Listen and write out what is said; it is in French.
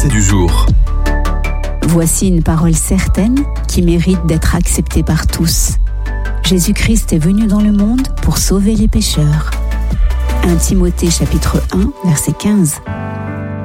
Pensée du jour. Voici une parole certaine qui mérite d'être acceptée par tous. Jésus-Christ est venu dans le monde pour sauver les pécheurs. 1 Timothée chapitre 1, verset 15.